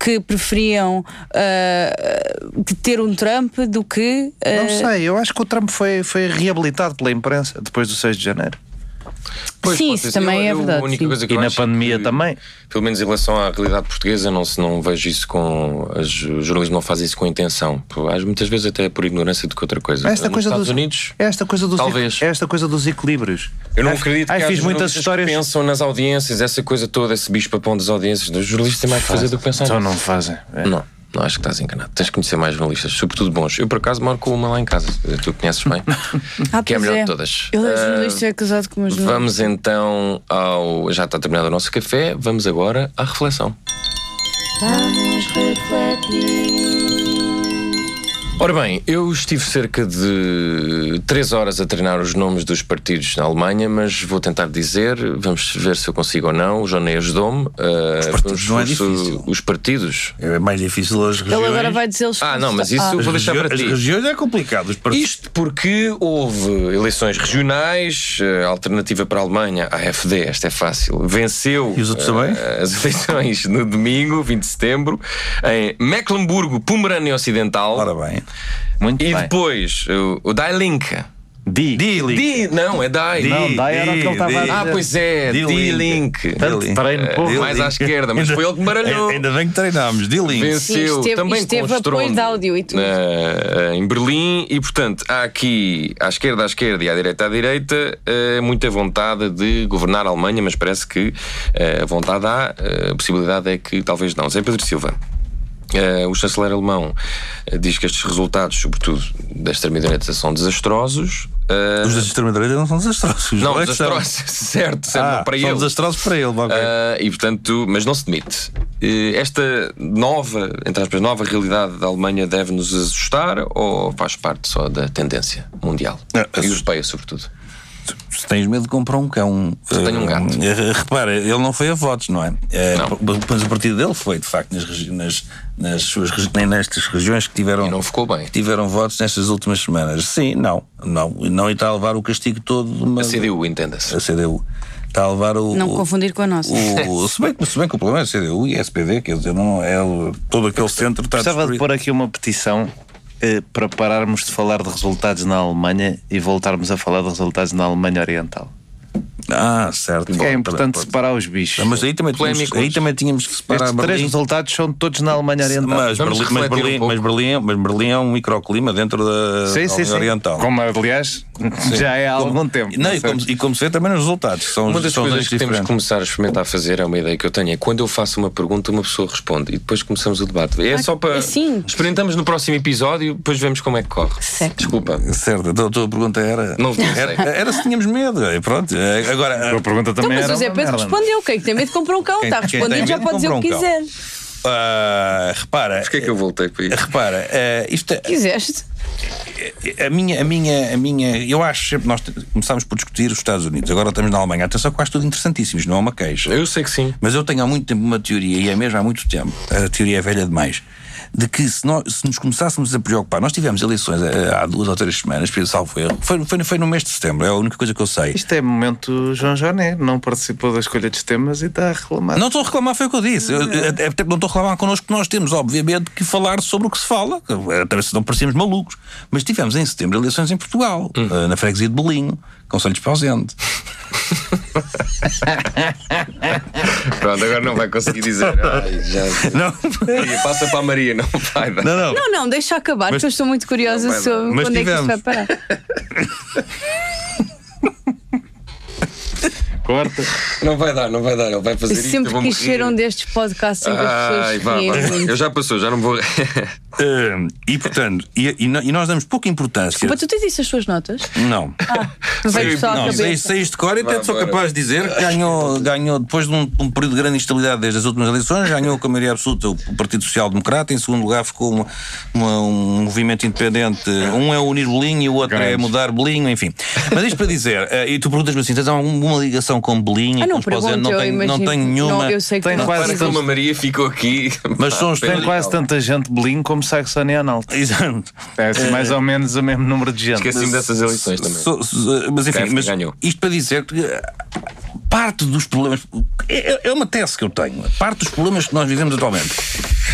que preferiam ter um Trump do que... Não sei, eu acho que o Trump foi reabilitado pela imprensa depois do 6 de janeiro. Pois, sim, isso também é verdade. A única coisa que e eu na acho pandemia também. Pelo menos em relação à realidade portuguesa, não vejo isso com. O jornalismo não faz isso com intenção. Muitas vezes até por ignorância do que outra coisa. Esta coisa Estados dos Unidos, talvez. Esta coisa dos equilíbrios. Eu não acredito que fiz muitas histórias. Pensam nas audiências, essa coisa toda, esse bicho-papão das audiências. Os jornalistas têm mais que fazer do que pensar. Então não fazem. Não, acho que estás enganado. Tens que conhecer mais jornalistas, sobretudo bons. Eu, por acaso, moro com uma lá em casa. Tu conheces bem. Que é a melhor de todas. Ele é jornalista, é casado com uma jornalista. Vamos então ao... Já está terminado o nosso café. Vamos agora à reflexão. Vamos refletir. Ora bem, eu estive cerca de 3 horas a treinar os nomes dos partidos na Alemanha, mas vou tentar dizer, vamos ver se eu consigo ou não. O Johnny ajudou-me. Os partidos não é difícil. Os partidos. É mais difícil as regiões. Ele agora vai dizer-los. Não, mas isso eu vou deixar para ti. As regiões é complicado. Os partidos... Isto porque houve eleições regionais, a alternativa para a Alemanha, a AfD, esta é fácil, venceu e os outros também? As eleições no domingo, 20 de setembro, em Mecklenburgo-Pomerânia Ocidental. Ora bem. Muito e bem. Depois o Die Linke. Não, é Die. Não, Die era o que ele estava a dizer. Pois é, Die Linke. Tanto treino pouco. Mais à esquerda, mas foi ele que baralhou. Ainda bem que treinámos. Die Linke. Venceu também com apoio de áudio e tudo. Em Berlim, e portanto há aqui à esquerda e à direita muita vontade de governar a Alemanha, mas parece que a vontade há, a possibilidade é que talvez não. Zé Pedro Silva. O chanceler alemão diz que estes resultados, sobretudo da extrema-direita, são desastrosos. Os da extrema-direita não são desastrosos. Não, desastrosos, certo, para são ele. desastrosos para ele. E portanto, mas não se demite. Esta nova, entre aspas, nova realidade da Alemanha deve-nos assustar ou faz parte só da tendência mundial? E europeia, sobretudo. Se tens medo de comprar um cão. Eu tenho um gato. Repara, ele não foi a votos, não é? Mas o partido dele foi, de facto, nestas regiões que tiveram. E não ficou bem. Que tiveram votos nestas últimas semanas. Sim, não está a levar o castigo todo de uma. A CDU, entenda-se. A CDU. Está a levar não confundir com a nossa. Se bem que o problema é a CDU e a SPD, quer dizer, não é todo aquele centro está Gostava de pôr aqui uma petição para pararmos de falar de resultados na Alemanha e voltarmos a falar de resultados na Alemanha Oriental. Certo. Porque é importante separar os bichos. Mas aí também tínhamos que separar. Estes 3 resultados são todos na Alemanha Oriental. Mas Berlim é um microclima dentro da Alemanha Oriental. Como aliás já é há algum tempo. E como se vê também nos resultados. Uma das coisas que temos que começar a experimentar a fazer, é uma ideia que eu tenho, é quando eu faço uma pergunta, uma pessoa responde e depois começamos o debate. É só para. Experimentamos no próximo episódio, depois vemos como é que corre. Certo. Desculpa. Certo, a tua pergunta era se tínhamos medo. Pronto. Agora, a pergunta também mas era. O Zé Pedro respondeu: quem tem medo de comprar um cão? Está respondido, já pode dizer o que quiser. Repara. Porquê é que eu voltei para isso? Repara, isto é. Quiseste? A minha. Eu acho sempre. Nós começámos por discutir os Estados Unidos, agora estamos na Alemanha. Atenção, quase tudo interessantíssimos, não é uma queixa. Eu sei que sim. Mas eu tenho há muito tempo uma teoria, e é mesmo há muito tempo, a teoria é velha demais, de que se nos começássemos a preocupar, nós tivemos eleições há 2 ou 3 semanas, salvo erro, foi no mês de setembro, é a única coisa que eu sei. Isto é momento João Joné, não participou da escolha dos temas e está a reclamar. Não estou a reclamar, foi o que eu disse. Não estou a reclamar connosco, que nós temos, obviamente, que falar sobre o que se fala, até se não parecemos malucos. Mas tivemos em setembro eleições em Portugal, na freguesia de Belinho, Conselho de Ausente. Pronto, agora não vai conseguir dizer. Não. Passa para a Maria, não vai dar. Não, deixa acabar, porque eu estou muito curiosa sobre quando é que isto vai parar. Corta. Não vai dar, ele vai fazer isso. Sempre quis ser um destes podcasts em que as pessoas riem muito. Eu já passou, já não vou. E portanto, e nós damos pouca importância. Mas tu tens isso as suas notas? Não. Não veio só a cabeça. Sei isto de cor e até sou capaz de dizer que ganhou depois de um período de grande instabilidade desde as últimas eleições, ganhou com a maioria absoluta o Partido Social Democrata. Em segundo lugar ficou um movimento independente. Um é unir Belinho e o outro é mudar Belinho, enfim. Mas isto para dizer, e tu perguntas-me assim, tens alguma ligação com Belinho? Não pergunto, não tenho nenhuma. Não, eu sei que tem quase uma Maria ficou aqui. Mas tem quase tanta gente Belinho como Saxony-Anhalt. Exato. É assim, mais ou menos o mesmo número de gente. Esqueci-me dessas eleições também. Mas enfim, isto para dizer que parte dos problemas. É uma tese que eu tenho. Parte dos problemas que nós vivemos atualmente